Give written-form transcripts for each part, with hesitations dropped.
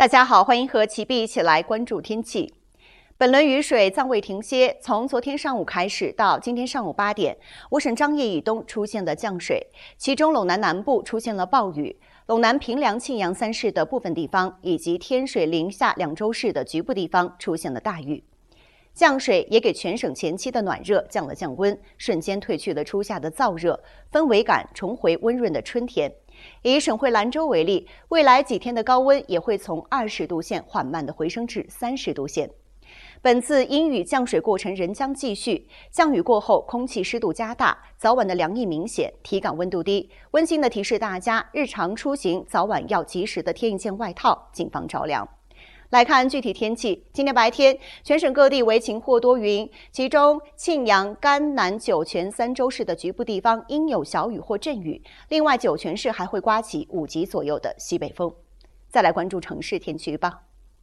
大家好，欢迎和齐碧一起来关注天气。本轮雨水暂未停歇，从昨天上午开始到今天上午8点，我省张掖以东出现了降水，其中陇南南部出现了暴雨，陇南平凉、庆阳3市的部分地方以及天水、临夏两州市的局部地方出现了大雨。降水也给全省前期的暖热降了降温，瞬间褪去了初夏的燥热，氛围感重回温润的春天。以省会兰州为例，未来几天的高温也会从20度线缓慢地回升至30度线。本次阴雨降水过程仍将继续，降雨过后空气湿度加大，早晚的凉意明显，体感温度低。温馨地提示大家，日常出行早晚要及时的添一件外套，谨防着凉。来看具体天气，今天白天全省各地为晴或多云，其中庆阳、甘南、酒泉3州市的局部地方应有小雨或阵雨，另外酒泉市还会刮起5级左右的西北风。再来关注城市天气预报。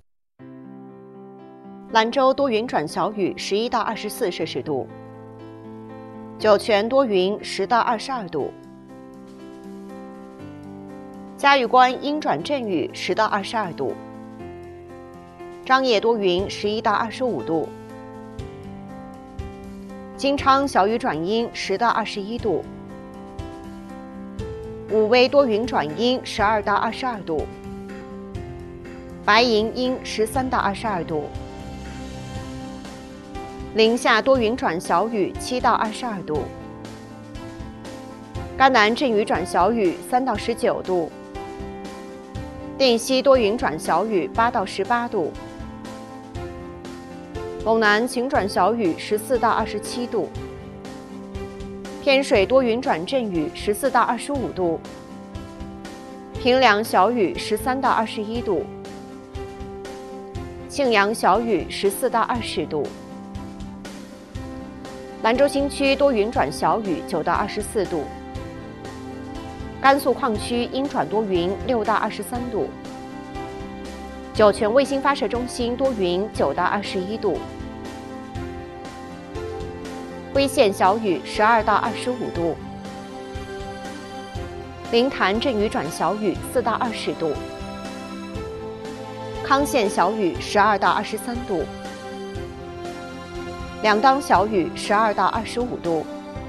兰州多云转小雨，11到24摄氏度；酒泉多云，10到22度；嘉峪关阴转阵雨，10到22度；张掖多云，11到25度；金昌小雨转阴，10到21度；武威多云转阴，12到22度；白银阴13到22度；临夏多云转小雨，7到22度；甘南阵雨转小雨，3到19度；定西多云转小雨，8到18度；陇南晴转小雨，14到27度；天水多云转阵雨，14到25度；平凉小雨，13到21度；庆阳小雨，14到20度；兰州新区多云转小雨，9到24度；甘肃矿区阴转多云，6到23度；酒泉卫星发射中心多云，9到21度；辉县小雨，12到25度；临潭阵雨转小雨，4到20度；康县小雨，12到23度；两当小雨，12到25度；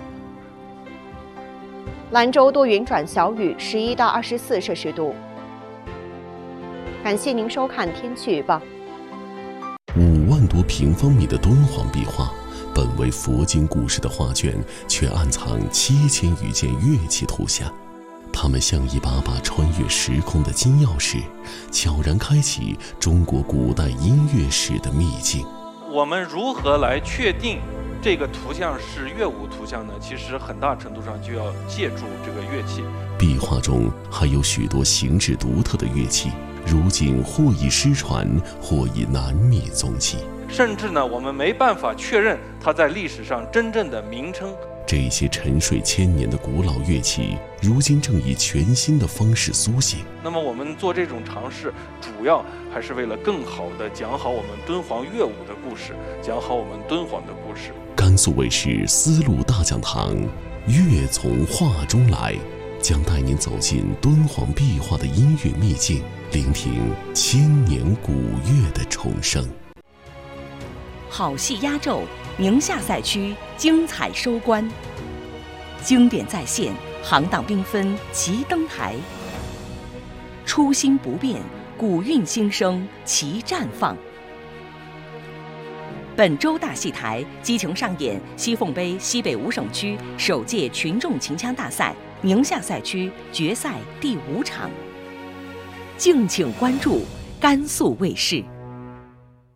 兰州多云转小雨，11到24摄氏度。感谢您收看天气预报。 5万多平方米的敦煌壁画，本为佛经故事的画卷，却暗藏7000余件乐器图像。它们像一把把穿越时空的金钥匙，悄然开启中国古代音乐史的秘境。 我们如何来确定这个图像是乐舞图像呢？其实很大程度上就要借助这个乐器。 壁画中还有许多形制独特的乐器，如今或已失传，或已难觅踪迹。 甚至呢，我们没办法确认它在历史上真正的名称。 这些沉睡千年的古老乐器，如今正以全新的方式苏醒。 那么我们做这种尝试，主要还是为了更好地讲好我们敦煌乐舞的故事，讲好我们敦煌的故事。 甘肃卫视丝路大讲堂，乐从画中来，将带您走进敦煌壁画的音乐秘境，聆听千年古乐的重生。 好戏压轴，宁夏赛区精彩收官，经典再现，行当缤纷齐登台，初心不变，古韵新生齐绽放。本周大戏台激情上演西凤杯西北5省区首届群众秦腔大赛宁夏赛区决赛第5场，敬请关注甘肃卫视。